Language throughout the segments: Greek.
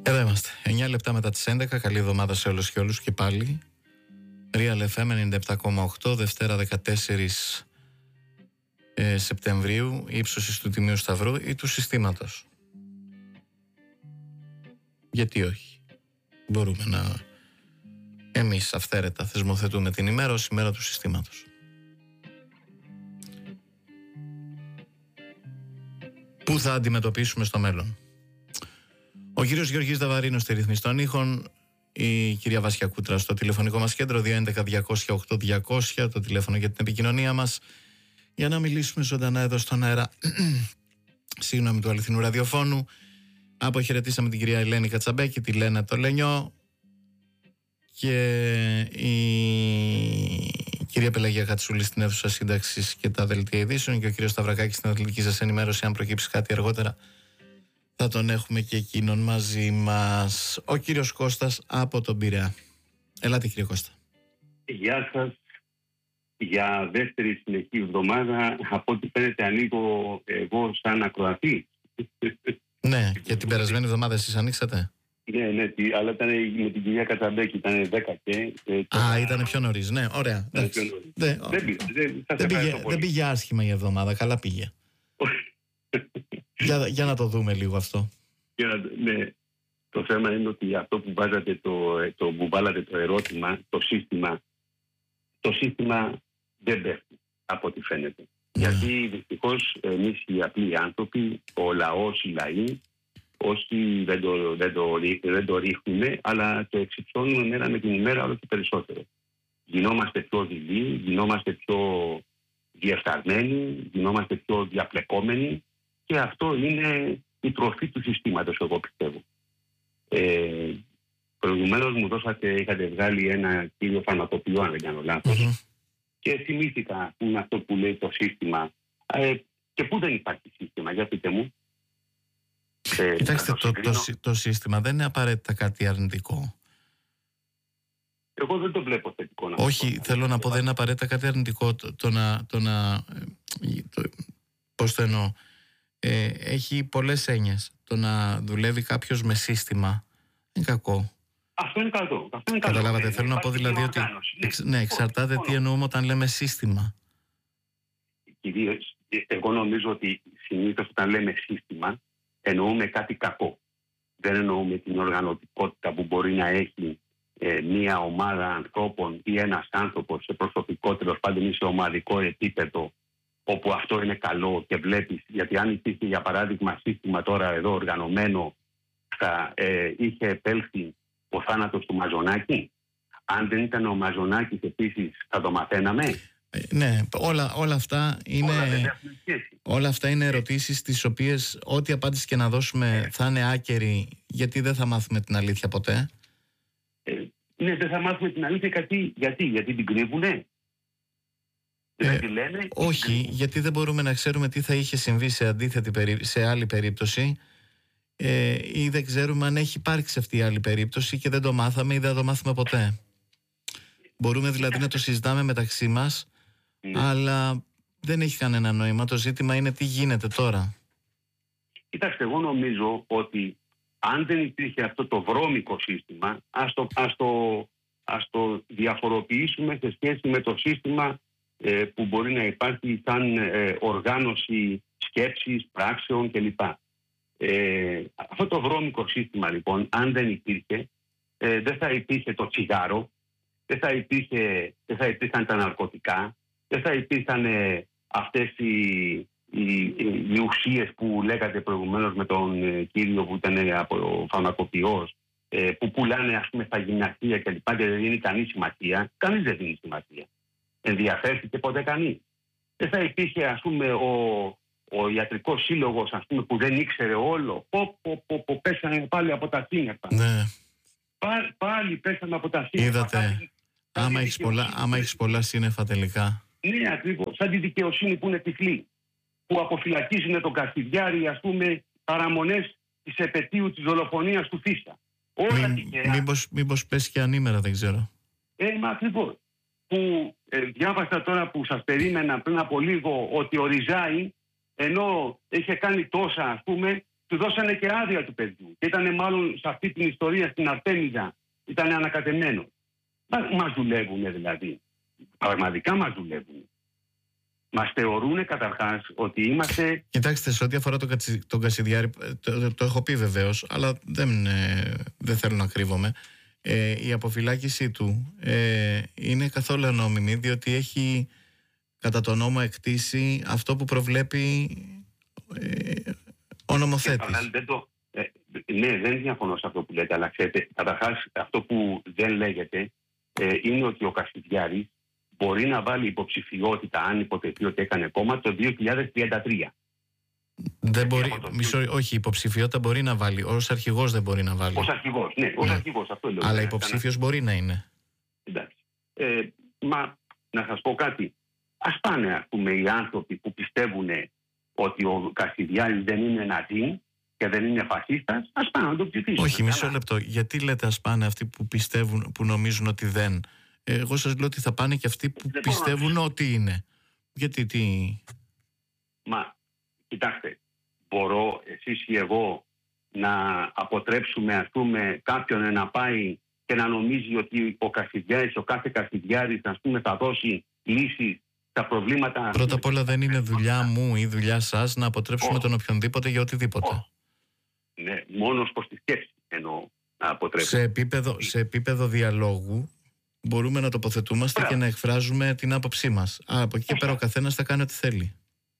Εδώ είμαστε. 9 λεπτά μετά τις 11. Καλή εβδομάδα σε όλους και όλους και πάλι. Real FM 97,8, Δευτέρα 14 Σεπτεμβρίου, ύψωση του Τιμίου Σταυρού ή του συστήματος. Γιατί όχι. Μπορούμε να εμείς αυθαίρετα θεσμοθετούμε την ημέρα ως ημέρα του συστήματος. Πού θα αντιμετωπίσουμε στο μέλλον? Ο κύριος Γιώργης Δαβαρίνος στη ρύθμιση των ήχων, η κυρία Βάσια Κούτρα στο τηλεφωνικό μας κέντρο 211-200-8200, το τηλέφωνο για την επικοινωνία μας, για να μιλήσουμε ζωντανά εδώ στον αέρα συγγνώμη, του αληθινού ραδιοφώνου. Αποχαιρετήσαμε την κυρία Ελένη Κατσαμπέκη, τη Λένα το Λενιό και η κυρία Πελαγία Κατσούλη στην αίθουσα σύνταξης και τα δελτία ειδήσεων και ο κύριος Σταυρακάκης στην αθλητική σας ενημέρωση. Αν προκύψει κάτι αργότερα θα τον έχουμε και εκείνον μαζί μας. Ο κύριος Κώστας από τον Πειραιά. Ελάτε κύριε Κώστα. Γεια σας. Για δεύτερη συνεχή εβδομάδα, από ό,τι φαίνεται ανοίγω εγώ σαν ακροατή. Ναι, και την περασμένη εβδομάδα εσείς ανοίξατε. Ναι, αλλά ήταν με την κυρία Κατσαμπέκη, ήταν 10 και... Ήταν πιο νωρίς, ναι, ωραία. Δεν πήγε άσχημα η εβδομάδα, καλά πήγε. Για να το δούμε λίγο αυτό. Ναι, το θέμα είναι ότι αυτό που βάζατε που βάλατε το ερώτημα, το σύστημα δεν πέφτει από ό,τι φαίνεται. Γιατί δυστυχώς εμείς οι απλοί άνθρωποι, ο λαός, οι λαοί, όσοι δεν το ρίχνουμε, αλλά το εξυψώνουμε μέρα με την ημέρα όλο και περισσότερο. Γινόμαστε πιο δειλοί, γινόμαστε πιο διεφθαρμένοι, γινόμαστε πιο διαπλεκόμενοι και αυτό είναι η τροφή του συστήματος, εγώ πιστεύω. Προηγουμένως μου είχατε βγάλει ένα κύριο φαρμακοποιό, αν δεν κάνω λάθος, και θυμήθηκα που είναι αυτό που λέει το σύστημα. Και πού δεν υπάρχει σύστημα, για πείτε μου. Κοιτάξτε, το σύστημα δεν είναι απαραίτητα κάτι αρνητικό. Εγώ δεν το βλέπω θετικό. Όχι, θέλω να πω δεν είναι απαραίτητα κάτι αρνητικό πώς το εννοώ. Έχει πολλές έννοιες. Το να δουλεύει κάποιος με σύστημα είναι κακό. Αυτό είναι καλό. Καταλάβατε, θέλω να πω δηλαδή ότι εξαρτάται τι εννοούμε όταν λέμε σύστημα. Κυρίως, εγώ νομίζω ότι συνήθως όταν λέμε σύστημα εννοούμε κάτι κακό. Δεν εννοούμε την οργανωτικότητα που μπορεί να έχει μία ομάδα ανθρώπων ή ένας άνθρωπος σε προσωπικό, τέλος πάντων ή σε ομαδικό επίπεδο, όπου αυτό είναι καλό και βλέπεις. Γιατί αν υπήρχε για παράδειγμα σύστημα τώρα εδώ οργανωμένο, θα είχε επέλθει ο θάνατος του Μαζονάκη. Αν δεν ήταν ο Μαζονάκης επίσης θα το μαθαίναμε. Ναι, όλα αυτά είναι ερωτήσεις τις οποίες ό,τι απάντηση και να δώσουμε θα είναι άκερη, γιατί δεν θα μάθουμε την αλήθεια ποτέ. Ναι, δεν θα μάθουμε την αλήθεια γιατί την κρύβουνε. Δεν τη λένε. Όχι, γιατί δεν μπορούμε να ξέρουμε τι θα είχε συμβεί σε άλλη περίπτωση ή δεν ξέρουμε αν έχει υπάρξει αυτή η άλλη περίπτωση και δεν το μάθαμε ή δεν το μάθουμε ποτέ. Μπορούμε δηλαδή να το συζητάμε μεταξύ μας, αλλά δεν έχει κανένα νόημα. Το ζήτημα είναι τι γίνεται τώρα. Κοιτάξτε, εγώ νομίζω ότι αν δεν υπήρχε αυτό το βρώμικο σύστημα, ας το διαφοροποιήσουμε σε σχέση με το σύστημα που μπορεί να υπάρχει σαν οργάνωση σκέψης, πράξεων κλπ. Αυτό το βρώμικο σύστημα λοιπόν, αν δεν υπήρχε, δεν θα υπήρχε το τσιγάρο, δεν θα υπήρχαν τα ναρκωτικά, δεν θα υπήρχαν αυτές οι ουσίες που λέγατε προηγουμένως με τον κύριο που ήταν από φαρμακοποιός, που πουλάνε ας πούμε στα γυμναστήρια κλπ. Και δεν δίνει κανείς σημασία. Κανείς δεν δίνει σημασία. Ενδιαφέρθηκε ποτέ κανείς. Δεν θα υπήρχε ας πούμε ο ιατρικός σύλλογος ας πούμε, που δεν ήξερε όλο. Πέσανε πάλι από τα σύννεφα. Ναι. Πάλι πέσανε από τα σύννεφα. Είδατε, άμα έχεις πολλά σύννεφα τελικά. Ναι, ακριβώς. Σαν τη δικαιοσύνη που είναι τυφλή. Που αποφυλακίζουν τον Κασιδιάρη, ας πούμε, παραμονές της επετείου της δολοφονίας του Φίστα. Όλα τυχαία. Μήπως πέσει και ανήμερα, δεν ξέρω. Μα ακριβώς. Που διάβασα τώρα που σας περίμενα πριν από λίγο ότι ο Ριζάη, ενώ είχε κάνει τόσα, ας πούμε, του δώσανε και άδεια του παιδιού. Και ήταν μάλλον σε αυτή την ιστορία στην Αρτέμιζα, ήταν ανακατεμένο. Μας δουλεύουν δηλαδή. Πραγματικά μας δουλεύουν. Μας θεωρούν καταρχάς ότι είμαστε... Κοιτάξτε, σε ό,τι αφορά τον Κασιδιάρη, το έχω πει βεβαίως, αλλά δεν θέλω να κρύβομαι. Η αποφυλάκησή του είναι καθόλου ανώμημη, διότι έχει κατά τον νόμο εκτίσει αυτό που προβλέπει ο νομοθέτης. Ναι, δεν διαφωνώ σε αυτό που λέτε, αλλά ξέρετε, καταρχάς αυτό που δεν λέγεται είναι ότι ο Κασιδιάρης μπορεί να βάλει υποψηφιότητα, αν υποτεθεί ότι έκανε κόμμα, το 2033. Δεν μπορεί, όχι, υποψηφιότητα μπορεί να βάλει. Ως αρχηγός δεν μπορεί να βάλει. Ως αρχηγός, ναι, ως αρχηγός, αυτό λέω. Αλλά υποψήφιος μπορεί να είναι. Εντάξει. Μα να σας πω κάτι. Ας πάνε, ας πούμε, οι άνθρωποι που πιστεύουν ότι ο Κασιδιάρης δεν είναι ναζί και δεν είναι φασίστας, ας πάνε να το ψηφίσουν. Όχι, μισό λεπτό. Γιατί λέτε ας πάνε αυτοί που πιστεύουν, που νομίζουν ότι δεν? Εγώ σας λέω ότι θα πάνε και αυτοί που πιστεύουν ότι είναι. Γιατί τι... Μα, κοιτάξτε, μπορώ εσείς ή εγώ να αποτρέψουμε, ας πούμε, κάποιον να πάει και να νομίζει ότι ο Κασιδιάρης, ο κάθε Κασιδιάρης, ας πούμε, θα δώσει λύσεις στα προβλήματα... Πρώτα απ' όλα δεν είναι δουλειά μου ή δουλειά σας να αποτρέψουμε τον οποιονδήποτε για οτιδήποτε. Ναι, μόνο προς τη σκέψη εννοώ να αποτρέψουμε. Σε επίπεδο διαλόγου μπορούμε να τοποθετούμαστε και να εκφράζουμε την άποψή μας. Από εκεί και πέρα ο καθένας θα κάνει ό,τι θέλει.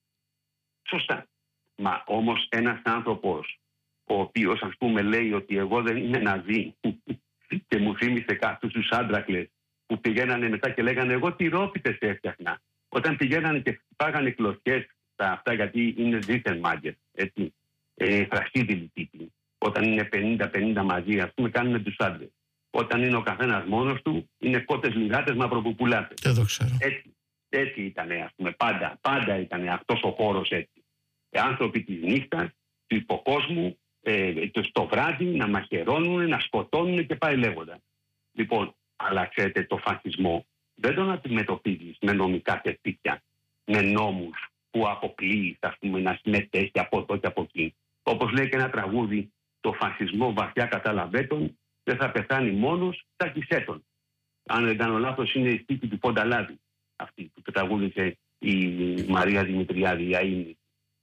Σωστά. Μα όμως ένας άνθρωπος ο οποίος, ας πούμε, λέει ότι εγώ δεν είμαι ναζί και μου θύμισε κάποιους τους άντρακλες που πηγαίνανε μετά και λέγανε εγώ τυρόπιτες έφτιαχνα. Όταν πηγαίνανε και πάγανε κλωτσιές στα αυτά, γιατί είναι δίθεν μάγκες, έτσι, φρασίδηλοι τύποι. Όταν είναι 50-50 μαζί, ας πούμε, κάνουν τους άντρες. Όταν είναι ο καθένας μόνος του, είναι κότες λιγάτες μαυροπουπουλάτες. Δεν το ξέρω. Έτσι ήταν, ας πούμε, πάντα ήταν αυτός ο χώρος έτσι. Άνθρωποι της νύχτας, του υποκόσμου, στο βράδυ να μαχαιρώνουν, να σκοτώνουν και πάει λέγοντα. Λοιπόν, αλλά ξέρετε, το φασισμό δεν τον αντιμετωπίζεις με νομικά θεσπίτια, με νόμους που αποκλείεις, ας πούμε, να συμμετέχει από εδώ και από εκεί. Όπως λέει και ένα τραγούδι, το φασισμό βαθιά καταλαβέτων δεν θα πεθάνει μόνος, θα κισέτων. Αν δεν κάνω λάθος, είναι η στίχη του Πονταλάδη, αυτή που τραγούδισε η Μαρία Δημητριάδη, η Αΐνη.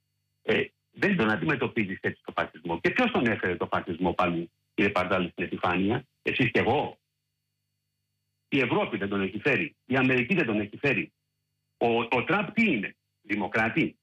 Δεν τον αντιμετωπίζεις έτσι το φασισμό. Και ποιος τον έφερε το φασισμό πάλι, κύριε Παρδάλη, στην επιφάνεια? Εσείς και εγώ? Η Ευρώπη δεν τον έχει φέρει. Η Αμερική δεν τον έχει φέρει. Ο Τραμπ τι είναι? Δημοκράτη?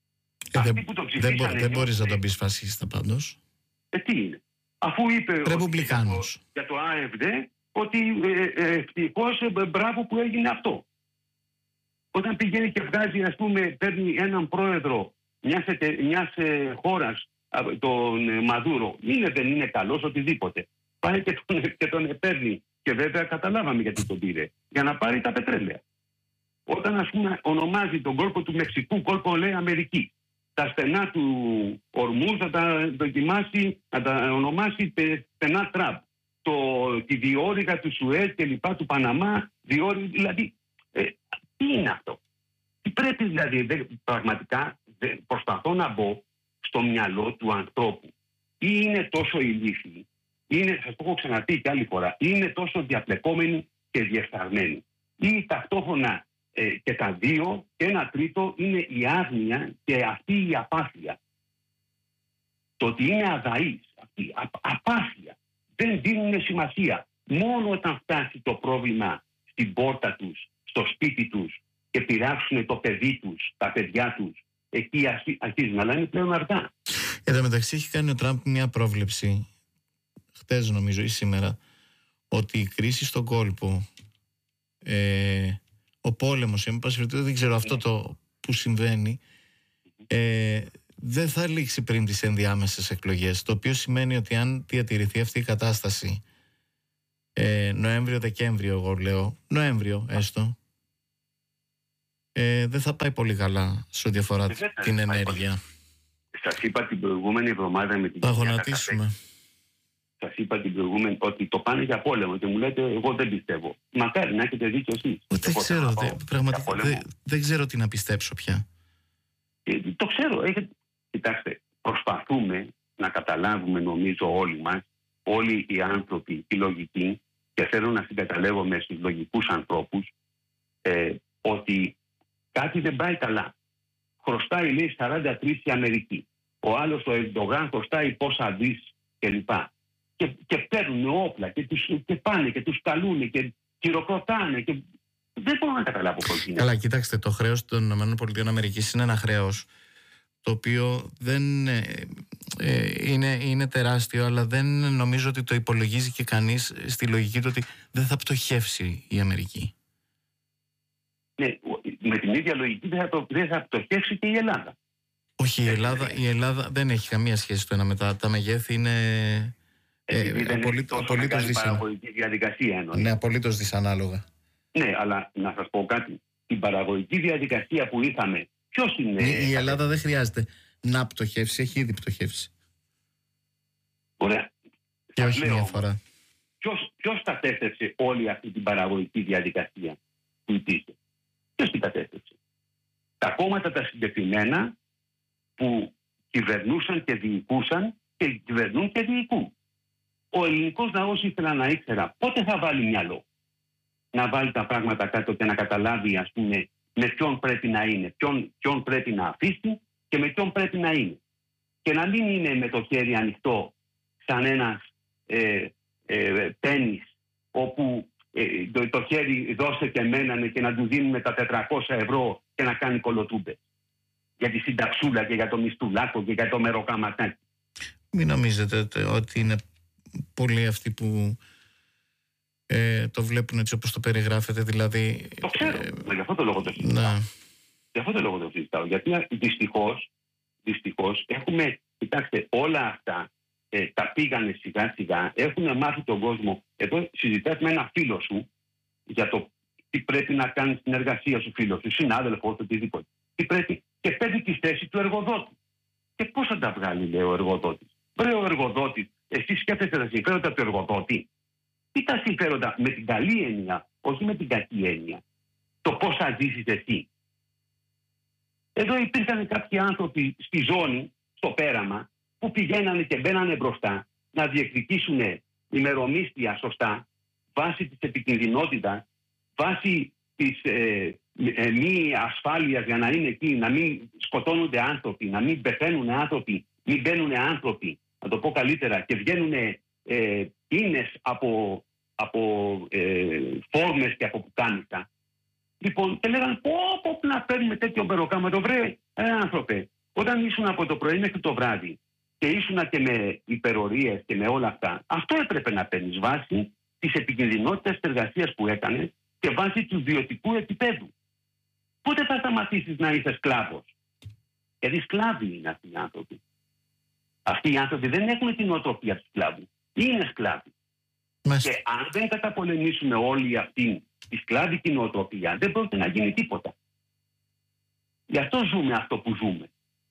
Δεν μπορείς να τον πεις φασίστα πάντως. Τι είναι? Αφού είπε για το AfD ότι ευτυχώς μπράβο που έγινε αυτό. Όταν πηγαίνει και βγάζει, ας πούμε, παίρνει έναν πρόεδρο μιας χώρας, τον Μαδούρο, δεν είναι καλός, οτιδήποτε. Πάει και τον παίρνει. Και βέβαια καταλάβαμε γιατί τον πήρε. Για να πάρει τα πετρέλαια. Όταν, ας πούμε, ονομάζει τον κόλπο του Μεξικού κόλπο, λέει Αμερική. Τα στενά του Ορμού θα τα δοκιμάσει, θα τα ονομάσει στενά Τραμπ. Τη διόρυγα του Σουέζ και λοιπά, του Παναμά, δηλαδή, τι είναι αυτό? Τι πρέπει δηλαδή, πραγματικά προσπαθώ να μπω στο μυαλό του ανθρώπου. Ή είναι τόσο ηλίθιοι, σας το έχω ξαναπεί και άλλη φορά, είναι τόσο διαπλεκόμενοι και διεφθαρμένοι. Ή ταυτόχρονα και τα δύο, και ένα τρίτο είναι η άγνοια και αυτή η απάθεια. Το ότι είναι αδαείς, αυτή απάθεια. Δεν δίνουν σημασία. Μόνο όταν φτάσει το πρόβλημα στην πόρτα τους, στο σπίτι τους και πειράξουν το παιδί τους, τα παιδιά τους, εκεί αρχίζουν, αλλά είναι πλέον αργά. Εν τω μεταξύ έχει κάνει ο Τραμπ μια πρόβλεψη, χτες νομίζω ή σήμερα, ότι η κρίση στον κόλπο, ο πόλεμος, δεν ξέρω αυτό το που συμβαίνει, δεν θα λήξει πριν τις ενδιάμεσες εκλογές, το οποίο σημαίνει ότι αν διατηρηθεί αυτή η κατάσταση Νοέμβριο-Δεκέμβριο, εγώ λέω Νοέμβριο έστω, δεν θα πάει πολύ καλά σε ό,τι αφορά την ενέργεια. Σας είπα την προηγούμενη εβδομάδα με την θα γονατίσουμε. Σας είπα την προηγούμενη ότι το πάνε για πόλεμο και μου λέτε εγώ δεν πιστεύω. Μακάρι να έχετε δίκιο εσείς. Δεν ξέρω, πραγματικά δεν ξέρω τι να πιστέψω πια. Το ξέρω. Κοιτάξτε, προσπαθούμε να καταλάβουμε, νομίζω όλοι μας, όλοι οι άνθρωποι, οι λογικοί, και θέλω να συγκαταλέγομαι στους λογικούς ανθρώπους, ότι κάτι δεν πάει καλά. Χρωστάει, λέει, 43 η Αμερική. Ο άλλος, ο Ερντογάν, χρωστάει πόσα δις κλπ. Και παίρνουν όπλα και πάνε και τους καλούν και χειροκροτάνε και δεν μπορώ να καταλάβω πώς γίνεται. Καλά, κοιτάξτε, το χρέος των ΗΠΑ είναι ένα χρέος το οποίο δεν είναι τεράστιο, αλλά δεν νομίζω ότι το υπολογίζει και κανείς στη λογική του ότι δεν θα πτωχεύσει η Αμερική. Ναι, με την ίδια λογική δεν θα πτωχεύσει και η Ελλάδα. Όχι, η Ελλάδα δεν έχει καμία σχέση το ένα με τα μεγέθη, είναι απολύτως διαδικασία. Ναι, απολύτως δυσανάλογα. Ναι, αλλά να σας πω κάτι. Την παραγωγική διαδικασία που είχαμε, ποιος είναι... Η Ελλάδα δεν χρειάζεται να πτωχεύσει, έχει ήδη πτωχεύσει. Ωραία. Και όχι μία φορά. Ποιος κατέθεσε όλη αυτή την παραγωγική διαδικασία που υπήρχε? Ποιος την κατέθεσε? Τα κόμματα τα συγκεκριμένα που κυβερνούσαν και διοικούσαν και κυβερνούν και διοικούν. Ο ελληνικός λαός ήθελε να ήξερα πότε θα βάλει μυαλό. Να βάλει τα πράγματα κάτω και να καταλάβει, ας πούμε, με ποιον πρέπει να είναι, ποιον πρέπει να αφήσει και με ποιον πρέπει να είναι. Και να μην είναι με το χέρι ανοιχτό σαν ένας τένις, όπου το χέρι δώσε και μένανε και να του δίνουμε τα 400 ευρώ και να κάνει κολοτούμπες. Για τη συνταξούλα και για το μισθουλάκο και για το μεροκαματάκι. Μην νομίζετε ότι είναι πολλοί αυτοί που το βλέπουν έτσι όπως το περιγράφετε, δηλαδή... Το ξέρω, γι' αυτό το λόγο το συζητάω. Γι' αυτό το λόγο το συζητάω. Γιατί δυστυχώς έχουμε, κοιτάξτε, όλα αυτά τα πήγανε σιγά σιγά, έχουν μάθει τον κόσμο. Εδώ συζητάς με ένα φίλο σου για το τι πρέπει να κάνει στην εργασία σου, φίλο σου, συνάδελφο, οτιδήποτε. Τι πρέπει, και παίρνει τη θέση του εργοδότη. Και πώς θα τα βγάλει, λέει ο εργοδότης? Βρε ο εργοδότης, εσύ σκέφτεσαι τα συμφέροντα του εργοδότη? Ή τα συμφέροντα με την καλή έννοια, όχι με την κακή έννοια? Το πώς θα ζήσεις εσύ. Εδώ υπήρχαν κάποιοι άνθρωποι στη ζώνη, στο πέραμα, που πηγαίνανε και μπαίνανε μπροστά να διεκδικήσουν ημερομίσθια σωστά, βάσει της επικινδυνότητας, βάσει της μη ασφάλειας για να είναι εκεί, να μην σκοτώνονται άνθρωποι, να μην πεθαίνουν άνθρωποι, μην μπαίνουν άνθρωποι, να το πω καλύτερα, και βγαίνουν ίνες από φόρμες και από πουκάνιστα. Λοιπόν, και λέγανε πω να παίρνουμε τέτοιο μεροκάματο. Βρε άνθρωπε, όταν ήσουν από το πρωί μέχρι το βράδυ και ήσουν και με υπερορίες και με όλα αυτά, αυτό έπρεπε να παίρνεις βάση της επικινδυνότητας της εργασίας που έκανες και βάση του βιωτικού επίπεδου. Πότε θα σταματήσεις να είσαι σκλάβος? Γιατί σκλάβοι είναι αυτοί οι άνθρωποι. Αυτοί οι άνθρωποι δεν έχουν την νοοτροπία του σκλάβου. Είναι σκλάβοι. Και αν δεν καταπολεμήσουμε όλη αυτή τη σκλάβικη νοοτροπία, δεν πρόκειται να γίνει τίποτα. Γι' αυτό ζούμε αυτό που ζούμε.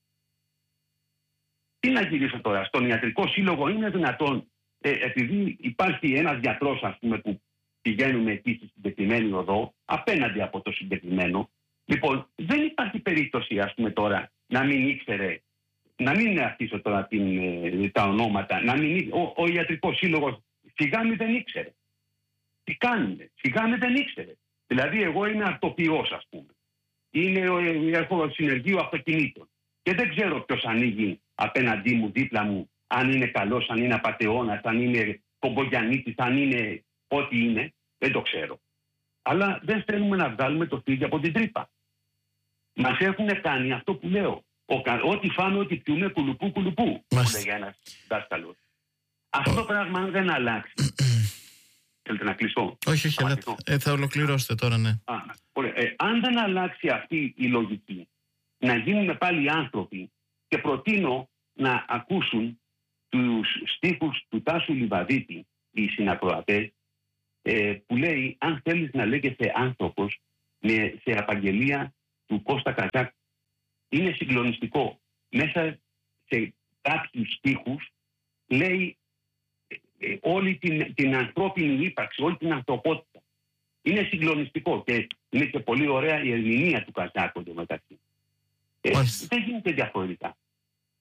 Τι να γυρίσω τώρα? Στον ιατρικό σύλλογο είναι δυνατόν, επειδή υπάρχει ένας γιατρός, ας πούμε, που πηγαίνουμε εκεί στη συγκεκριμένη οδό, απέναντι από το συγκεκριμένο, λοιπόν, δεν υπάρχει περίπτωση, ας πούμε, τώρα να μην ήξερε, να μην αφήσω τώρα τα ονόματα, να μην, ο ιατρικός σύλλογος σιγά δεν ήξερε. Τι κάνουνε, σιγά δεν ήξερε. Δηλαδή, εγώ είμαι αρτοποιός, ας πούμε. Έχω συνεργείο αυτοκινήτων. Και δεν ξέρω ποιος ανοίγει απέναντί μου, δίπλα μου, αν είναι καλός, αν είναι απατεώνας, αν είναι κομπογιανίτης, αν είναι ό,τι είναι. Δεν το ξέρω. Αλλά δεν θέλουμε να βγάλουμε το φύγι από την τρύπα. Μας έχουν κάνει αυτό που λέω. Ό,τι φάμε, ό,τι πιούμε, κουλουπού, κουλουπού. Που λέγει ένας δάσκαλος. Αυτό το πράγμα αν δεν αλλάξει. Θέλετε να κλείσω? Όχι, αλλά θα ολοκληρώσετε τώρα, ναι. Αν δεν αλλάξει αυτή η λογική, να γίνουμε πάλι άνθρωποι, και προτείνω να ακούσουν τους στίχους του Τάσου Λιβαδίτη, οι συνακροατές, που λέει, αν θέλεις να λέγεσαι άνθρωπος, σε απαγγελία του Κώστα Καζάκ. Είναι συγκλονιστικό. Μέσα σε κάποιους στίχους λέει όλη την ανθρώπινη ύπαρξη, όλη την ανθρωπότητα. Είναι συγκλονιστικό και είναι και πολύ ωραία η ερμηνεία του Καζάκ εντωμεταξύ. Δεν γίνεται διαφορετικά.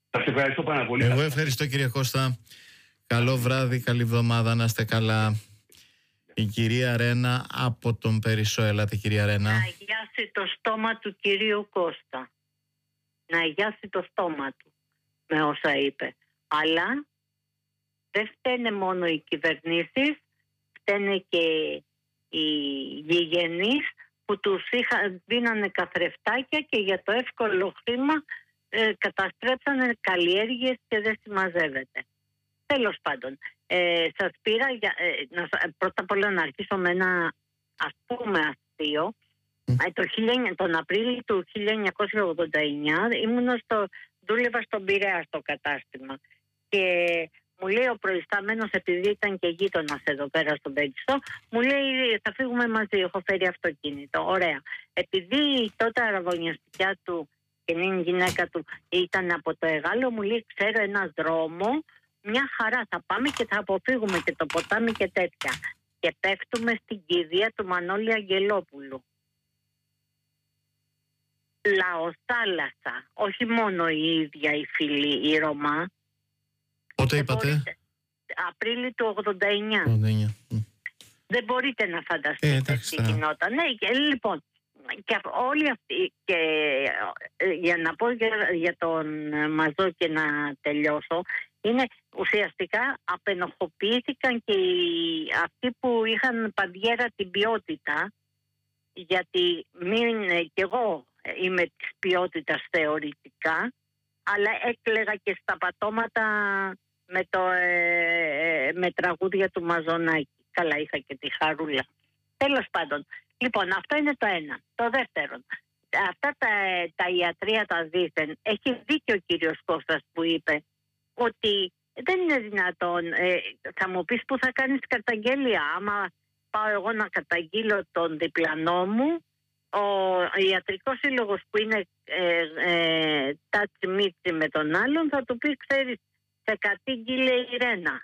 Σας ευχαριστώ πάρα πολύ. Εγώ ευχαριστώ, κύριε Κώστα. Καλό βράδυ, καλή εβδομάδα, να είστε καλά. Η κυρία Ρένα από τον Περισσό. Ελάτε, κυρία Ρένα. Να αγιάσει το στόμα του κυρίου Κώστα. Να αγιάσει το στόμα του με όσα είπε. Αλλά δεν φταίνε μόνο οι κυβερνήσεις, φταίνε και οι γηγενείς που τους δίνανε καθρεφτάκια και για το εύκολο χρήμα καταστρέψανε καλλιέργειες και δεν συμμαζεύεται. Τέλος πάντων, σας πήρα πρώτα απ' όλα να αρχίσω με ένα ας πούμε αστείο. Τον Απρίλιο του 1989 δούλευα στον Πειραιά στο κατάστημα και μου λέει ο προϊστάμενος, επειδή ήταν και γείτονας εδώ πέρα στον Πέτσιστο, μου λέει θα φύγουμε μαζί, έχω φέρει αυτοκίνητο. Ωραία. Επειδή τότε αραβωνιαστικιά του και η γυναίκα του ήταν από το Εγάλο, μου λέει ξέρω ένα δρόμο, μια χαρά θα πάμε και θα αποφύγουμε και το ποτάμι και τέτοια. Και πέφτουμε στην κηδεία του Μανώλη Αγγελόπουλου. Λαοθάλασσα, όχι μόνο η ίδια η φίλη η Ρωμά. Πότε είπατε? Απρίλη του 89. Δεν μπορείτε να φανταστείτε τι γινόταν. Ναι, και λοιπόν, και όλοι αυτοί, και για να πω για τον Μαζό και να τελειώσω, είναι ουσιαστικά απενοχοποιήθηκαν και αυτοί που είχαν παντιέρα την ποιότητα, γιατί κι εγώ είμαι της ποιότητας θεωρητικά, αλλά έκλαιγα και στα πατώματα με τραγούδια του Μαζονάκη. Καλά, είχα και τη Χαρούλα. Τέλος πάντων, λοιπόν, αυτό είναι το ένα. Το δεύτερο, αυτά τα ιατρεία τα δήθεν, έχει δίκιο ο κύριος Κώστας που είπε ότι δεν είναι δυνατόν, θα μου πεις που θα κάνεις καταγγελία. Άμα πάω εγώ να καταγγείλω τον διπλανό μου, ο ιατρικός σύλλογος που είναι τάτσι μίτσι με τον άλλον θα του πει, ξέρεις, σε κατήγγειλε η Ρένα.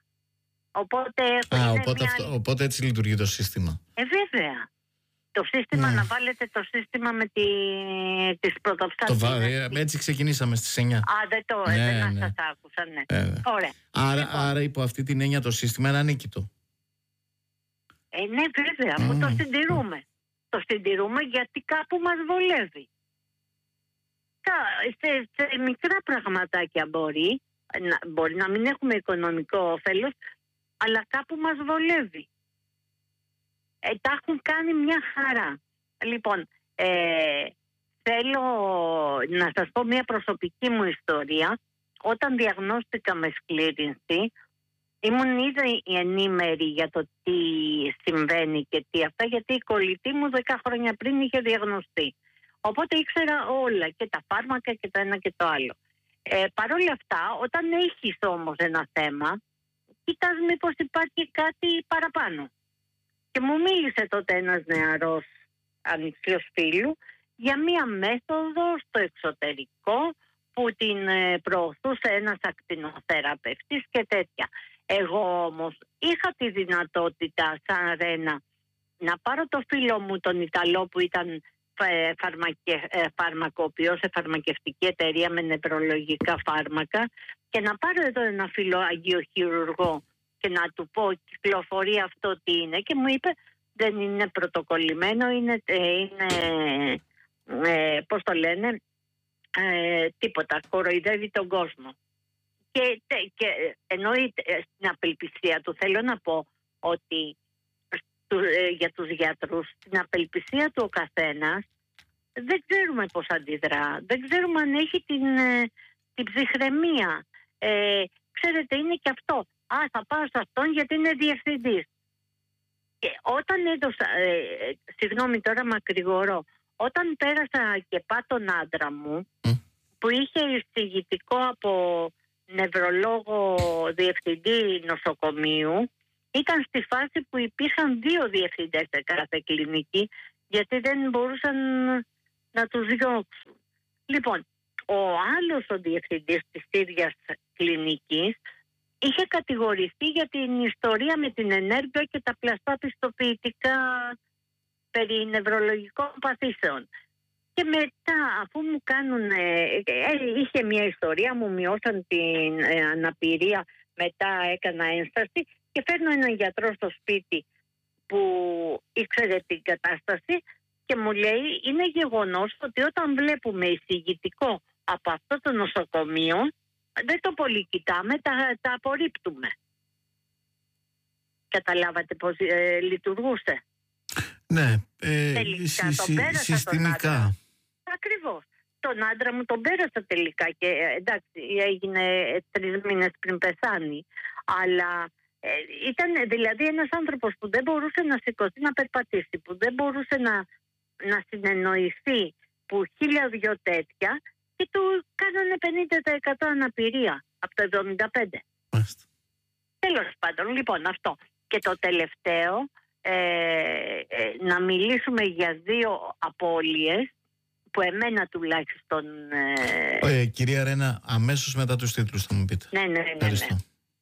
Οπότε έτσι λειτουργεί το σύστημα. Βέβαια. Το σύστημα, να βάλετε το σύστημα με τις πρωτοψάλτες. Έτσι ξεκινήσαμε στις 9. Δεν σας άκουσα, ναι. Ωραία. Άρα υπό αυτή την έννοια το σύστημα είναι ανίκητο. Ναι, βέβαια, αφού το συντηρούμε. Το συντηρούμε γιατί κάπου μας βολεύει. Σε μικρά πραγματάκια μπορεί να μην έχουμε οικονομικό όφελος, αλλά κάπου μας βολεύει. Τα έχουν κάνει μια χαρά. Λοιπόν, θέλω να σας πω μια προσωπική μου ιστορία. Όταν διαγνώστηκα με σκλήρυνση, ήμουν ήδη ενήμερη για το τι συμβαίνει και τι αυτά, γιατί η κολλητή μου 10 χρόνια πριν είχε διαγνωστεί. Οπότε ήξερα όλα, και τα φάρμακα και το ένα και το άλλο. Παρ' όλα αυτά, όταν έχεις όμως ένα θέμα, κοιτάς μήπως υπάρχει κάτι παραπάνω. Και μου μίλησε τότε ένας νεαρός ανιψιός φίλου για μία μέθοδο στο εξωτερικό που την προωθούσε ένας ακτινοθεραπευτής και τέτοια. Εγώ όμως είχα τη δυνατότητα σαν Ρένα να πάρω το φίλο μου τον Ιταλό που ήταν φαρμακοποιός σε φαρμακευτική εταιρεία με νευρολογικά φάρμακα και να πάρω εδώ ένα φίλο αγιοχειρουργό και να του πω κυκλοφορεί αυτό τι είναι, και μου είπε δεν είναι πρωτοκολλημένο, είναι πώς το λένε, τίποτα, κοροϊδεύει τον κόσμο. Και εννοείται στην απελπισία του, θέλω να πω ότι για τους γιατρούς στην απελπισία του ο καθένας δεν ξέρουμε πώς αντιδρά, δεν ξέρουμε αν έχει την ψυχραιμία. Ξέρετε, είναι και αυτό. Θα πάω σε αυτόν γιατί είναι διευθυντής. Και όταν έδωσα, συγγνώμη τώρα μακρηγορώ, όταν πέρασα και πάω τον άντρα μου που είχε εισηγητικό από νευρολόγο διευθυντή νοσοκομείου, ήταν στη φάση που υπήρχαν 2 διευθυντές σε κάθε κλινική, γιατί δεν μπορούσαν να τους διώξουν. Λοιπόν, ο άλλος ο διευθυντής της ίδιας κλινικής είχε κατηγορηθεί για την ιστορία με την ενέργεια και τα πλαστά πιστοποιητικά περί νευρολογικών παθήσεων. Και μετά, αφού μου κάνουν, είχε μια ιστορία, μου μειώσαν την αναπηρία, μετά έκανα ένσταση και φέρνω έναν γιατρό στο σπίτι που ήξερε την κατάσταση και μου λέει, είναι γεγονός ότι όταν βλέπουμε εισηγητικό από αυτό το νοσοκομείο, δεν το πολύ κοιτάμε, τα απορρίπτουμε. Καταλάβατε πώς λειτουργούσε? Ναι, συστημικά. Ακριβώς. Τον άντρα μου τον πέρασα τελικά και εντάξει, έγινε 3 μήνες πριν πεθάνει. Αλλά ήταν δηλαδή ένας άνθρωπος που δεν μπορούσε να σηκωθεί να περπατήσει, που δεν μπορούσε να συνεννοηθεί, που 1000 τέτοια, και του κάνανε 50% αναπηρία από το 75. Τέλος πάντων, λοιπόν, αυτό. Και το τελευταίο, να μιλήσουμε για 2 απώλειες που εμένα τουλάχιστον... Κυρία Ρένα, αμέσως μετά τους τίτλους θα μου πείτε. Ναι. Ευχαριστώ.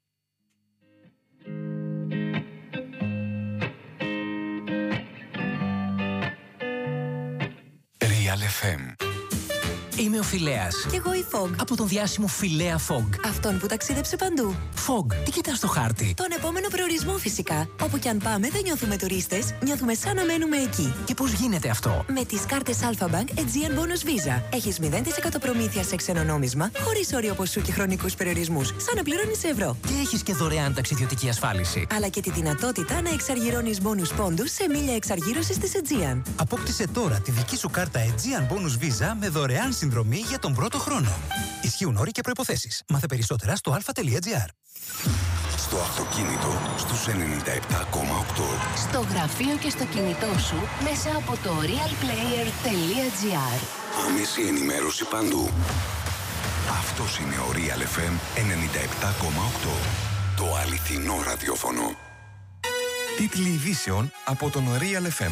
Real FM. Είμαι ο Φιλέας. Κι εγώ η Fog. Από τον διάσημο Φιλέα Fog. Αυτόν που ταξίδεψε παντού. Fog, τι κοιτάς στο χάρτη? Τον επόμενο προορισμό φυσικά. Όπου κι αν πάμε δεν νιώθουμε τουρίστες, νιώθουμε σαν να μένουμε εκεί. Και πώς γίνεται αυτό? Με τις κάρτες Alpha Bank Aegean Bonus Visa. Έχεις 0% προμήθεια σε ξενονόμισμα, χωρίς όριο ποσού και χρονικούς περιορισμούς, σαν να πληρώνεις ευρώ. Και έχεις και δωρεάν ταξιδιωτική ασφάλιση. Αλλά και τη δυνατότητα να εξαργυρώνεις bonus πόντους σε μίλια εξαργύρωσης της Aegean. Απόκτησε τώρα τη δική σου κάρτα Aegean Bonus Visa με δωρεάν συνδρομή για τον πρώτο χρόνο. Ισχύουν όροι και προϋποθέσεις. Μάθε περισσότερα στο alpha.gr. Στο αυτοκίνητο στους 97,8. Στο γραφείο και στο κινητό σου μέσα από το realplayer.gr. Άμεση ενημέρωση παντού. Αυτός είναι ο Real FM 97,8. Το αληθινό ραδιόφωνο. Τίτλοι ειδήσεων από τον Real FM.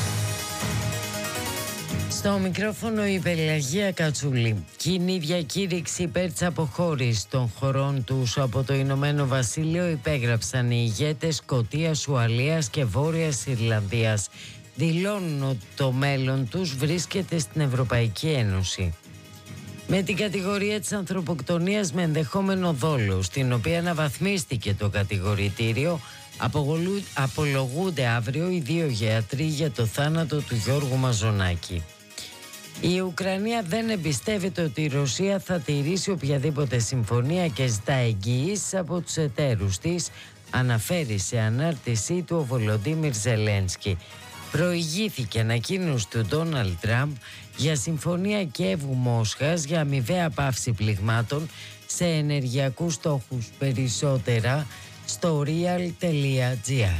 Στο μικρόφωνο η Πελαγία Κατσούλη. Κοινή διακήρυξη υπέρ της αποχώρησης των χωρών τους από το Ηνωμένο Βασίλειο υπέγραψαν οι ηγέτες Σκωτίας, Ουαλίας και Βόρειας Ιρλανδίας. Δηλώνουν ότι το μέλλον τους βρίσκεται στην Ευρωπαϊκή Ένωση. Με την κατηγορία της ανθρωποκτονίας με ενδεχόμενο δόλο, στην οποία αναβαθμίστηκε το κατηγορητήριο, απολογούνται αύριο οι 2 γιατροί για το θάνατο του Γιώργου Μαζονάκη. Η Ουκρανία δεν εμπιστεύεται ότι η Ρωσία θα τηρήσει οποιαδήποτε συμφωνία και ζητά εγγυήσεις από τους εταίρους της, αναφέρει σε ανάρτησή του ο Βολοντίμιρ Ζελένσκι. Προηγήθηκε ανακοίνωση του Ντόναλντ Τραμπ για συμφωνία Κιέβου-Μόσχας για αμοιβαία πάυση πληγμάτων σε ενεργειακούς στόχους. Περισσότερα στο real.gr.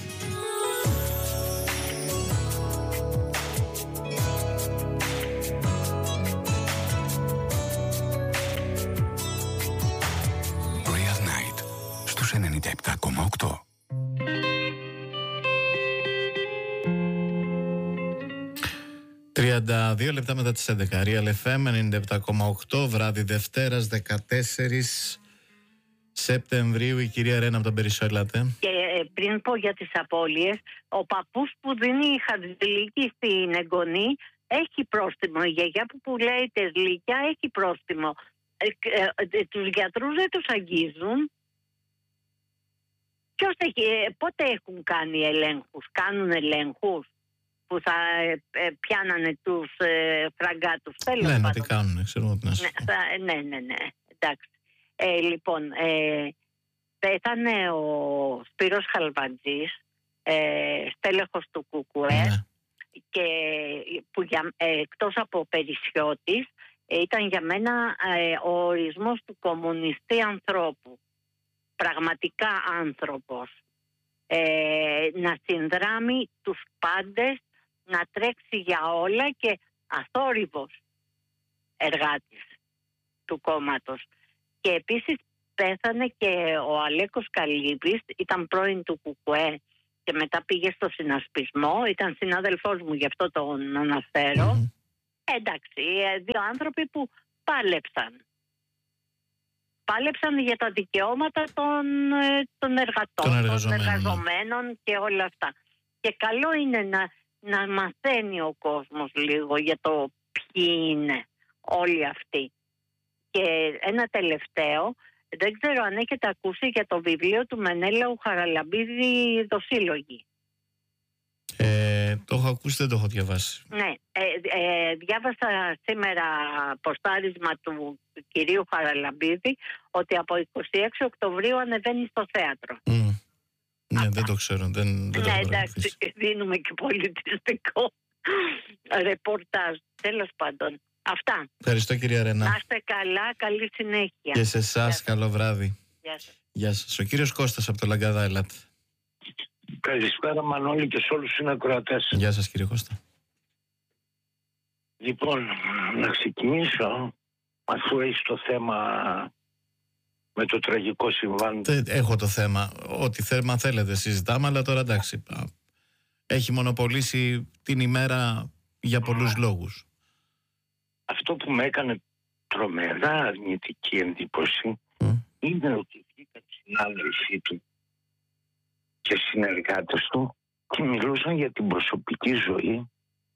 Real Night στους 97,8. ...32 λεπτά μετά τις 11. Real FM 97,8. Βράδυ Δευτέρας 14 Σεπτεμβρίου. Η κυρία Ρένα από τον Περισσό, έλατε. Και πριν πω για τις απώλειες, ο παππούς που δίνει η χαρτζηλίκη στην εγγονή έχει πρόστιμο. Η γιαγιά που πουλάει τεσλίκια έχει πρόστιμο. Τους γιατρούς δεν τους αγγίζουν. Πότε έχουν κάνει ελέγχους? Κάνουν ελέγχους που θα πιάνανε τους φραγκάτους? Λένε ότι κάνουν, ξέρουμε τι να σου πω. Ναι, εντάξει. Λοιπόν, πέθανε ο Σπύρος Χαλβαντζής, στέλεχος του ΚΚΕ, και που εκτός από Περισσιώτης ήταν για μένα ο ορισμός του κομμουνιστή ανθρώπου. Πραγματικά άνθρωπος. Να συνδράμει τους πάντες, να τρέξει για όλα και αθόρυβος εργάτης του κόμματος. Και επίσης πέθανε και ο Αλέκος Καλύπης, ήταν πρώην του ΚΚΕ και μετά πήγε στο συνασπισμό, ήταν συνάδελφός μου, γι' αυτό τον αναφέρω. Εντάξει, 2 άνθρωποι που πάλεψαν για τα δικαιώματα των εργατών, των εργαζομένων και όλα αυτά. Και καλό είναι να μαθαίνει ο κόσμος λίγο για το ποιοι είναι όλοι αυτοί. Και ένα τελευταίο, δεν ξέρω αν έχετε ακούσει για το βιβλίο του Μενέλαου Χαραλαμπίδη «Δοσύλλογοι». Το έχω ακούσει, δεν το έχω διαβάσει. Ναι, διάβασα σήμερα ποστάρισμα του κυρίου Χαραλαμπίδη ότι από 26 Οκτωβρίου ανεβαίνει στο θέατρο. Ναι, δεν το ξέρω. Δεν το ναι, εντάξει, δίνουμε και πολιτιστικό ρεπορτάζ. Τέλος πάντων, αυτά. Ευχαριστώ, κυρία Ρενά. Να είστε καλά, καλή συνέχεια. Και σε εσάς, καλό βράδυ. Γεια σας. Γεια σας. Ο κύριος Κώστας από το Λαγκαδά, ελάτε. Καλησπέρα Μανώλη και σε όλους τους συνακροατές. Γεια σας, κύριε Κώστα. Λοιπόν, να ξεκινήσω, αφού έχεις το θέμα με το τραγικό συμβάν. Έχω το θέμα. Ό,τι θέμα θέλετε συζητάμε, αλλά τώρα εντάξει. Έχει μονοπολίσει την ημέρα για πολλούς λόγους. Αυτό που με έκανε τρομερά αρνητική εντύπωση είναι ότι βγήκαν συνάδελφοί του και συνεργάτες του και μιλούσαν για την προσωπική ζωή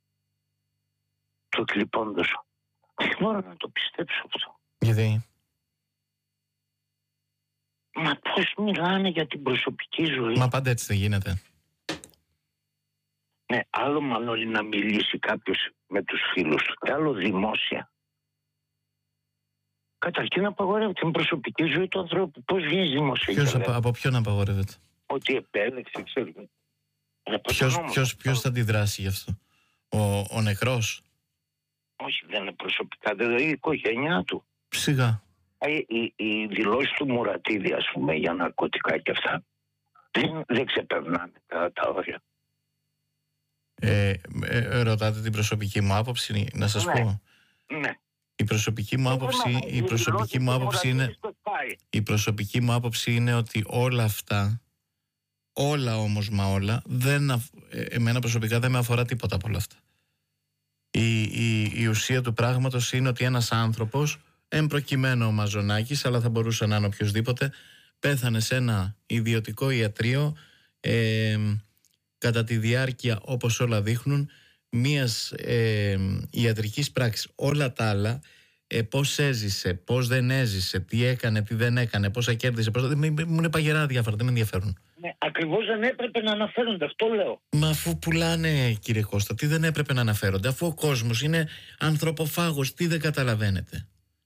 του εκλειπώντος. Δεν μπορώ να το πιστέψω αυτό. Γιατί? Μα πώς μιλάνε για την προσωπική ζωή? Μα πάντα έτσι δεν γίνεται. Ναι, άλλο Μανώλη να μιλήσει κάποιος με τους φίλους του και άλλο δημόσια. Καταρχήν απαγορεύεται την προσωπική ζωή του ανθρώπου. Πώς βγαίνει δημόσια? Από ποιον απαγορεύεται? Ότι επέλεξε, ξέρουμε. Ποιος θα αντιδράσει γι' αυτό? Ο νεκρός? Όχι, δεν είναι προσωπικά, δηλαδή η οικογένειά του. Σιγά. Οι δηλώσεις του Μουρατίδη, ας πούμε, για ναρκωτικά και αυτά, δεν ξεπερνάνε τα όρια. Ρωτάτε την προσωπική μου άποψη, να σας πω. Ναι. Η προσωπική μου άποψη είναι ότι όλα αυτά, όλα όμως μα όλα, εμένα προσωπικά δεν με αφορά τίποτα από όλα αυτά. Η ουσία του πράγματος είναι ότι ένας άνθρωπος, εμπροκειμένο ο Μαζονάκης, αλλά θα μπορούσε να είναι οποιοσδήποτε, πέθανε σε ένα ιδιωτικό ιατρείο κατά τη διάρκεια, όπως όλα δείχνουν, μιας ιατρικής πράξης. Όλα τα άλλα, πώς έζησε, πώς δεν έζησε, τι έκανε, τι δεν έκανε, πόσα κέρδισε, μου είναι παγερά διάφορα, δεν με ενδιαφέρουν. Ναι, ακριβώς δεν έπρεπε να αναφέρονται, αυτό λέω. Μα αφού πουλάνε, κύριε Κώστα, τι δεν έπρεπε να αναφέρονται? Αφού ο κόσμος είναι ανθρωποφάγος, τι δεν καταλαβαίνετε?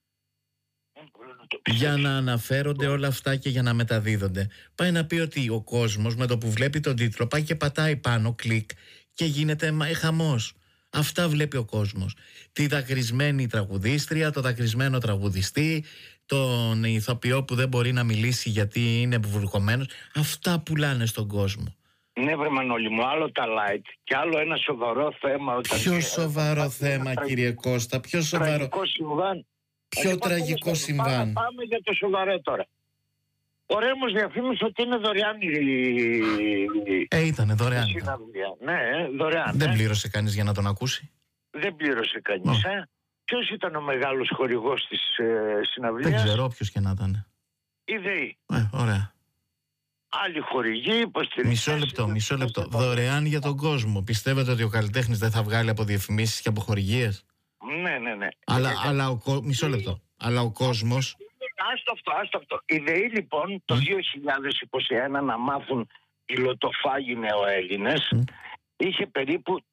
Για να αναφέρονται όλα αυτά και για να μεταδίδονται. Πάει να πει ότι ο κόσμος με το που βλέπει τον τίτλο πάει και πατάει πάνω, κλικ, και γίνεται χαμός. Αυτά βλέπει ο κόσμος. Τη δακρυσμένη τραγουδίστρια, το δακρυσμένο τραγουδιστή, τον ηθοποιό που δεν μπορεί να μιλήσει γιατί είναι βουρκωμένος. Αυτά πουλάνε στον κόσμο. Ναι, βρε Μανώλη μου, άλλο τα light και άλλο ένα σοβαρό θέμα. Ποιο σοβαρό θέμα, κύριε Κώστα? Ποιο σοβαρό? Τραγικό συμβάν. Ποιο τραγικό συμβάν? Πάμε για το σοβαρό τώρα. Ο Ρέμος διαφήμισε ότι είναι δωρεάν ήτανε δωρεάν. Ναι, δωρεάν. Δεν πλήρωσε κανείς για να τον ακούσει. Δεν πλήρωσε κανείς. Ποιος ήταν ο μεγάλος χορηγός της συναυλίας? Δεν ξέρω, ποιος και να ήταν. Η ΔΕΗ. Ωραία. Άλλοι χορηγοί, υποστηρικτές. Μισό λεπτό. Δωρεάν για τον κόσμο. Πιστεύετε ότι ο καλλιτέχνης δεν θα βγάλει από διαφημίσεις και από χορηγίες? Ναι. Αλλά μισό λεπτό. Αλλά ο κόσμος. Άστο αυτό. Η ΔΕΗ λοιπόν το 2021, να μάθουν οι λοτοφάγοι νεοέλληνες, είχε περίπου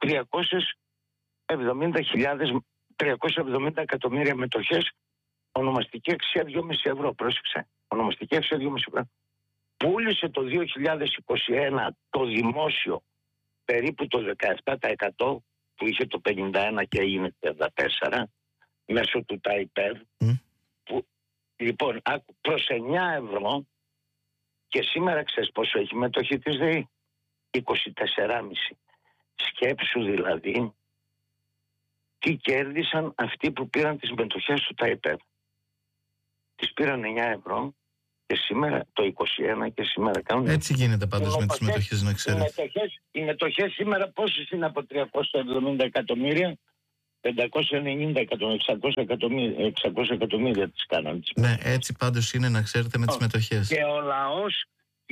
370 εκατομμύρια μετοχές, ονομαστική αξία 2,5 ευρώ. Πρόσεξε. Ονομαστική αξία 2,5 ευρώ. Πούλησε το 2021 το δημόσιο περίπου το 17%, που είχε το 51% και έγινε 34% μέσω του ΤΑΙΠΕΔ. Λοιπόν, προς 9 ευρώ, και σήμερα ξέρεις πόσο έχει μετοχή της ΔΕΗ? 24,5. Σκέψου δηλαδή τι κέρδισαν αυτοί που πήραν τις μετοχές του ΤΑΙΠΕΔ. Τις πήραν 9 ευρώ και σήμερα το 21 και σήμερα κάνουν... Έτσι γίνεται πάντως με τις μετοχές, να ξέρετε. Οι μετοχές σήμερα πόσες είναι από 370 εκατομμύρια? 590 εκατομμύρια, 600 εκατομμύρια τις κάνανε. Ναι, έτσι πάντως είναι, να ξέρετε, με τις μετοχές. Και ο λαός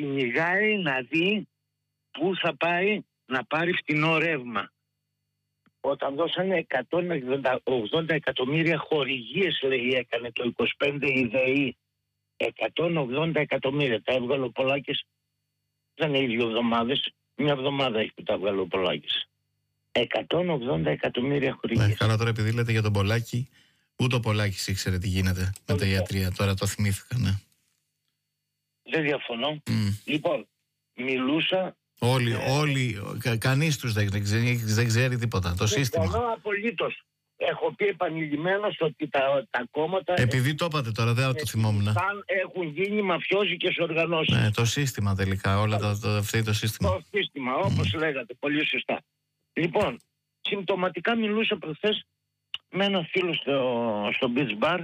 κυνηγάει να δει πού θα πάει να πάρει φτηνό ρεύμα. όταν δώσανε 180 εκατομμύρια χορηγίες, λέει, έκανε το 25 η ΔΕΗ. 180 εκατομμύρια. Τα έβγαλε ο Πολάκης. Δεν είναι οι 2 εβδομάδες. Μια εβδομάδα έχει που τα έβγαλε ο Πολάκης. 180 εκατομμύρια χορηγίες. Ναι, καλά, τώρα επειδή λέτε για τον Πολάκη, ούτε ο Πολάκης ήξερε τι γίνεται με τα ιατρία. Τώρα το θυμήθηκα, ναι. Δεν διαφωνώ. Λοιπόν, μιλούσα... Όλοι, κανείς τους δεν ξέρει τίποτα. Το σύστημα. Συμφωνώ απολύτως. Έχω πει επανειλημμένως ότι τα κόμματα... Επειδή το είπατε τώρα, δεν το θυμόμουν. Έχουν γίνει μαφιόζικες οργανώσεις. Ναι, το σύστημα τελικά, όλα αυτό το σύστημα. Το σύστημα, όπως λέγατε, πολύ σωστά. Λοιπόν, συμπτωματικά μιλούσα προχθές με ένα φίλο στο Beach Bar,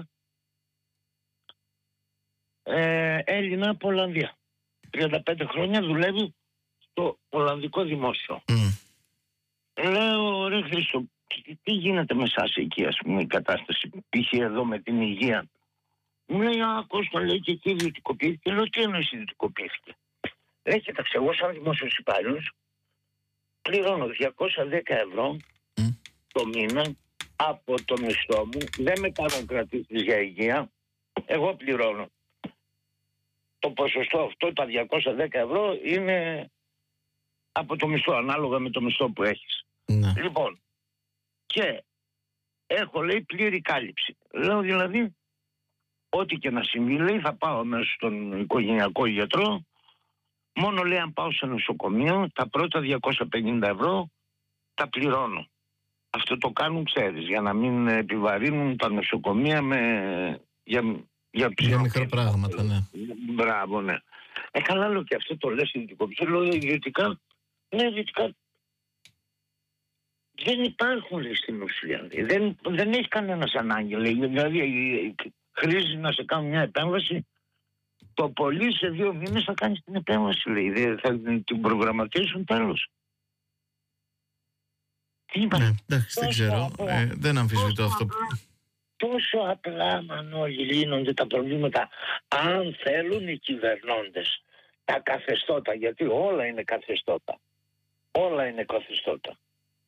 Έλληνα από Ολλανδία. 35 χρόνια δουλεύει στο Ολλανδικό Δημόσιο. Λέω, ρε Χρήστο, τι γίνεται με εσάς εκεί, ας πούμε, η κατάσταση, π.χ. εδώ με την υγεία. Μου λέει, Κώστα, λέει, και εκεί ιδιωτικοποιήθηκε. Λέω, τι εννοείς ιδιωτικοποιήθηκε? Λέει, κοίταξε, εγώ σαν δημόσιος υπάλληλος πληρώνω 210 ευρώ το μήνα από το μισθό μου. Δεν με κάνουν κρατήσεις για υγεία. Εγώ πληρώνω. Το ποσοστό αυτό, τα 210 ευρώ, είναι από το μισθό, ανάλογα με το μισθό που έχεις. Ναι. Λοιπόν, και έχω, λέει, πλήρη κάλυψη. Λέω δηλαδή, ό,τι και να συμβεί, λέει, θα πάω μέσα στον οικογενειακό γιατρό. Μόνο, λέει, αν πάω σε νοσοκομείο, τα πρώτα 250 ευρώ τα πληρώνω. Αυτό το κάνουν, ξέρεις, για να μην επιβαρύνουν τα νοσοκομεία για μικροπράγματα, ναι. Μπράβο, ναι. Καλά, λέω, και αυτό το λες ιδιωτικό. Λέω, ιδιωτικά, ναι, ιδιωτικά δεν υπάρχουν, λέει, στην ουσία. Δεν έχει κανένας ανάγκη, λέει. Δηλαδή, χρήζει να σε κάνουν μια επέμβαση. Το πολύ σε 2 μήνες θα κάνεις την επέμβαση, λέει. Θα την προγραμματίσουν, τέλος. Ναι, εντάξει, δεν ξέρω. Δεν αμφισβητώ αυτό. Τόσο απλά, Μανώλη, λύνονται τα προβλήματα αν θέλουν οι κυβερνώντες, τα καθεστώτα, γιατί όλα είναι καθεστώτα. Όλα είναι καθεστώτα.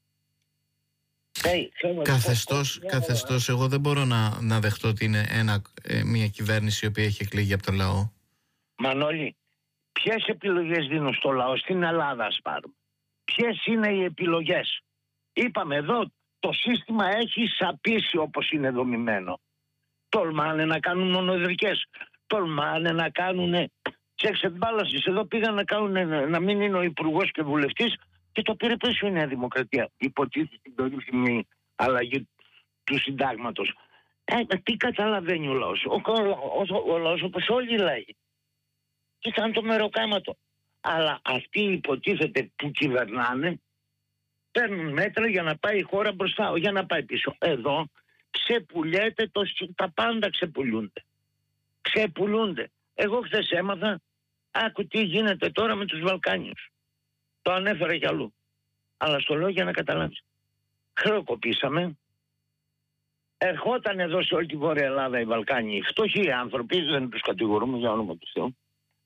Καθεστώς, εγώ δεν μπορώ να δεχτώ ότι είναι μια κυβέρνηση η οποία έχει εκλεγεί από το λαό. Μανώλη, ποιες επιλογές δίνουν στο λαό στην Ελλάδα, ας πάρουμε? Ποιες είναι οι επιλογές? Είπαμε εδώ, το σύστημα έχει σαπίσει όπως είναι δομημένο. Τολμάνε να κάνουν μονοδρικές, τολμάνε να κάνουν checks and balances. Εδώ πήγαν να μην είναι ο υπουργός και βουλευτής και το πήρε πίσω η Νέα Δημοκρατία. Υποτίθεται την περίφημη αλλαγή του συντάγματος. Τι καταλαβαίνει ο λαός? Ο λαός, όπως όλοι οι λαοί, ήταν το μεροκάματο. Αλλά αυτοί υποτίθεται που κυβερνάνε παίρνουν μέτρα για να πάει η χώρα μπροστά, για να πάει πίσω. Εδώ ξεπουλιέται, τα πάντα ξεπουλούνται. Ξεπουλούνται. Εγώ χθες έμαθα, άκου τι γίνεται τώρα με τους Βαλκάνιους. Το ανέφερα κι αλλού. Αλλά στο λέω για να καταλάβεις. Χρεοκοπήσαμε. Ερχόταν εδώ σε όλη τη Βόρεια Ελλάδα οι Βαλκάνιοι, φτωχοί άνθρωποι, δεν τους κατηγορούμε για όνομα του Θεού.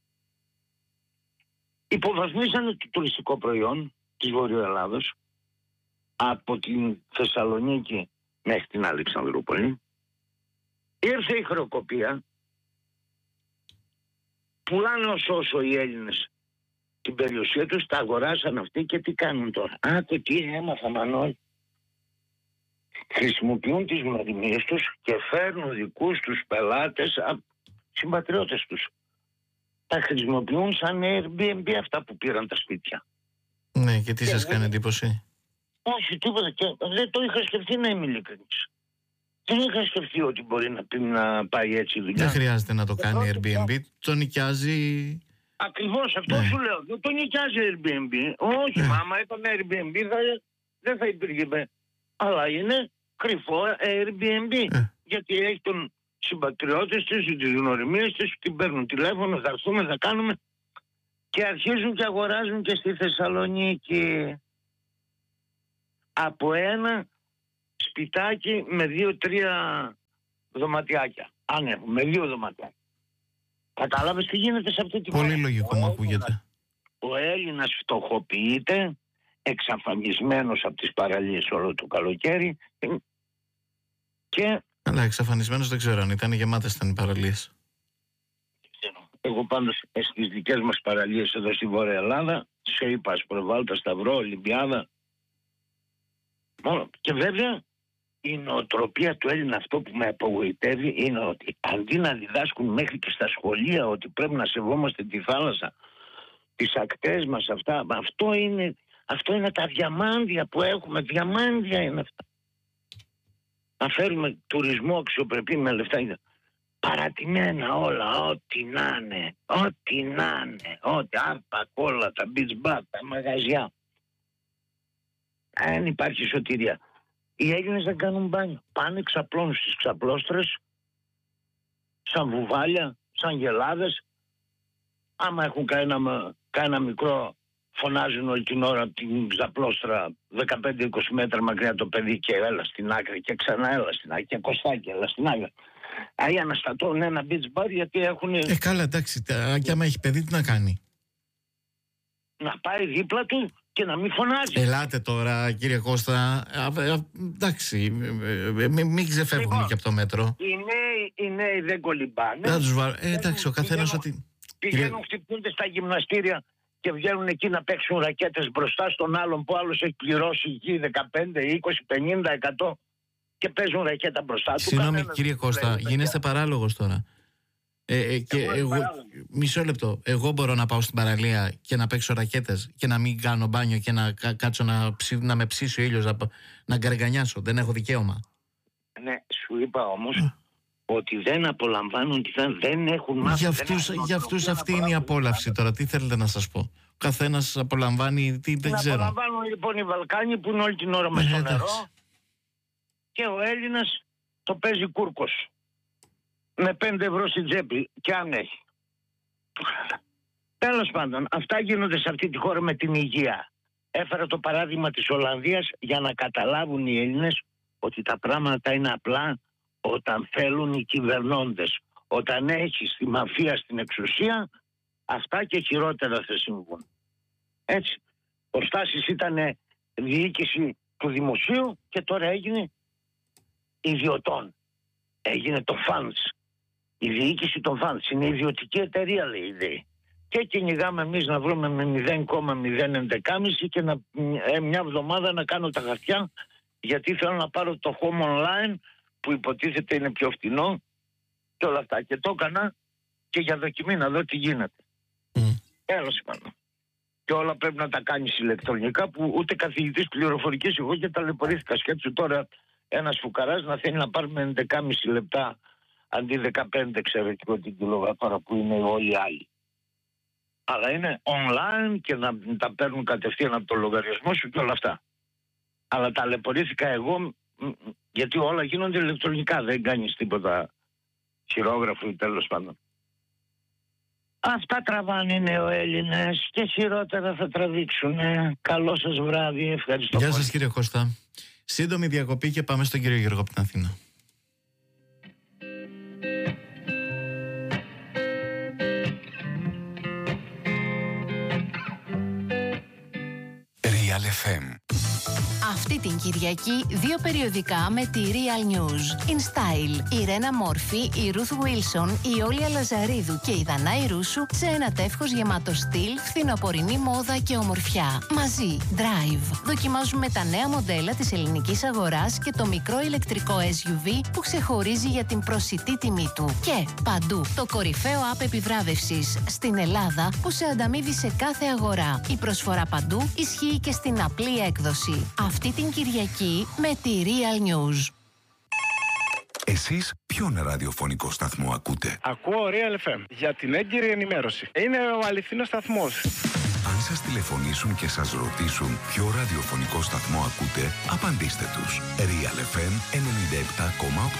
Υποβαθμίσανε το τουριστικό προϊόν της Βόρειου Ελλάδος από την Θεσσαλονίκη μέχρι την Αλεξανδρούπολη. Ήρθε η χρεοκοπία. Πουλάνε όσο οι Έλληνες την περιουσία τους, τα αγοράσαν αυτοί και τι κάνουν τώρα? Άκου τι έμαθα, Μανώλη. Χρησιμοποιούν τις γνωριμίες τους και φέρνουν δικούς τους πελάτες, συμπατριώτες τους. Τα χρησιμοποιούν σαν Airbnb αυτά που πήραν τα σπίτια. Ναι, και τι σας κάνει εντύπωση? Όχι, τίποτα. Και δεν το είχα σκεφτεί, να είμαι ειλικρινής. Δεν είχα σκεφτεί ότι μπορεί να πάει έτσι η δουλειά. Δεν χρειάζεται να το κάνει Airbnb, το νοικιάζει. Ακριβώς, αυτό σου λέω. Δεν το νοικιάζει Airbnb. Όχι, άμα ήταν Airbnb δεν θα υπήρχε. Αλλά είναι κρυφό Airbnb. Γιατί έχει τον συμπατριώτες τους, τις γνωριμίες τους, την παίρνουν τηλέφωνο, θα έρθουμε, θα κάνουμε. Και αρχίζουν και αγοράζουν και στη Θεσσαλονίκη. Από ένα σπιτάκι με 2-3 δωματιάκια. Αν έχουν, με 2 δωματιάκια. Κατάλαβες τι γίνεται σε αυτή τη χώρα? Πολύ λογικό μου ακούγεται. Ο Έλληνας φτωχοποιείται εξαφανισμένος από τις παραλίες όλο το καλοκαίρι και... Αλλά εξαφανισμένος δεν ξέρω αν ήταν, γεμάτες ήταν οι παραλίες. Εγώ πάντως στις δικές μας παραλίες εδώ στη Βόρεια Ελλάδα, σε είπα Ασπροβάλτα, Σταυρό, Ολυμπιάδα, και βέβαια η νοοτροπία του Έλληνα, αυτό που με απογοητεύει είναι ότι αντί να διδάσκουν μέχρι και στα σχολεία ότι πρέπει να σεβόμαστε τη θάλασσα, τις ακτές μας, αυτά, αυτό είναι τα διαμάντια που έχουμε, διαμάντια είναι αυτά. Να φέρουμε τουρισμό αξιοπρεπή με λεφτά, παρατημένα όλα, ό,τι να είναι, ό,τι άρπα, κόλλα, τα beach bar, τα μαγαζιά. Δεν υπάρχει σωτηρία. Οι Έλληνες δεν κάνουν μπάνιο. Πάνε, ξαπλώνουν στις ξαπλώστρες, σαν βουβάλια, σαν γελάδες. Άμα έχουν κανένα μικρό, φωνάζουν όλη την ώρα την ξαπλώστρα 15-20 μέτρα μακριά το παιδί και έλα στην άκρη και ξανά έλα στην άκρη και κοστάκι έλα στην άκρη. Aí αναστατώνουν ένα beach bar γιατί έχουν... Καλά, εντάξει, και άμα έχει παιδί τι να κάνει. Να πάει δίπλα του και να μην φωνάζει. Ελάτε τώρα, κύριε Κώστα. Εντάξει, μην ξεφεύγουμε λοιπόν, και από το μέτρο. Οι νέοι δεν κολυμπάνε. Εντάξει, ο καθένας ότι... Πηγαίνουν, χτυπούνται στα γυμναστήρια και βγαίνουν εκεί να παίξουν ρακέτες μπροστά στον άλλον που άλλος έχει πληρώσει εκεί 15, 20, 50, 100 και παίζουν ρακέτα μπροστά του. Συγγνώμη κύριε Κώστα, γίνεστε παράλογος τώρα. Μισό λεπτό. Εγώ μπορώ να πάω στην παραλία και να παίξω ρακέτες και να μην κάνω μπάνιο και να κάτσω να με ψήσει ο ήλιος, να γκαργανιάσω. Δεν έχω δικαίωμα. Ναι, σου είπα όμως ότι δεν απολαμβάνουν, δεν έχουν μάθει. Για αυτούς αυτή είναι η απόλαυση τώρα. Τι θέλετε να σας πω. Ο καθένας απολαμβάνει, δεν ξέρω. Απολαμβάνουν λοιπόν οι Βαλκάνοι που είναι όλη την ώρα μες στο νερό και ο Έλληνας το παίζει κούρκος. Με 5 ευρώ στην τσέπη και αν έχει. Τέλος πάντων, αυτά γίνονται σε αυτή τη χώρα με την υγεία. Έφερα το παράδειγμα της Ολλανδίας για να καταλάβουν οι Έλληνες ότι τα πράγματα είναι απλά όταν θέλουν οι κυβερνώντες. Όταν έχεις τη μαφία στην εξουσία, αυτά και χειρότερα θα συμβούν. Έτσι. Ο Στάσης ήταν διοίκηση του δημοσίου και τώρα έγινε ιδιωτών. Έγινε το funds. Η διοίκηση των funds είναι ιδιωτική εταιρεία, λέει. Και κυνηγάμε εμείς να βρούμε με 0,011,5 και μια εβδομάδα να κάνω τα χαρτιά γιατί θέλω να πάρω το home online που υποτίθεται είναι πιο φτηνό και όλα αυτά. Και το έκανα και για δοκιμή να δω τι γίνεται. Έλος πάνω. Και όλα πρέπει να τα κάνεις ηλεκτρονικά που ούτε καθηγητής πληροφορικής εγώ και ταλαιπωρήθηκα. Σκέψου τώρα ένας φουκαράς να θέλει να πάρουμε 11,5 λεπτά αντί 15 εξαιρετικό την κιλοβατόρα που είναι όλοι οι άλλοι. Αλλά είναι online και να τα παίρνουν κατευθείαν από το λογαριασμό σου και όλα αυτά. Αλλά ταλαιπωρήθηκα εγώ γιατί όλα γίνονται ηλεκτρονικά. Δεν κάνεις τίποτα χειρόγραφο ή τέλος πάντων. Αυτά τραβάνε οι νεοέλληνες και χειρότερα θα τραβήξουν. Καλό σας βράδυ. Ευχαριστώ. Γεια σας κύριε Κώστα. Σύντομη διακοπή και πάμε στον κύριο Γιώργο από την Αθήνα. Real FM. Αυτή την Κυριακή 2 περιοδικά με τη Real News. In Style, η Ρένα Μόρφη, η Ρουθ Βίλσον, η Όλια Λαζαρίδου και η Δανάη Ρούσου σε ένα τεύχος γεμάτο στυλ, φθινοπορεινή μόδα και ομορφιά. Μαζί, Drive. Δοκιμάζουμε τα νέα μοντέλα της ελληνικής αγοράς και το μικρό ηλεκτρικό SUV που ξεχωρίζει για την προσιτή τιμή του. Και παντού, το κορυφαίο app επιβράβευσης στην Ελλάδα που σε ανταμείβει σε κάθε αγορά. Η προσφορά παντού ισχύει και στην απλή έκδοση. Αυτή την Κυριακή με τη Real News. Εσείς ποιον ραδιοφωνικό σταθμό ακούτε? Ακούω Real FM για την έγκυρη ενημέρωση. Είναι ο αληθινός σταθμός. Αν σας τηλεφωνήσουν και σας ρωτήσουν ποιο ραδιοφωνικό σταθμό ακούτε, απαντήστε τους. Real FM 97,8.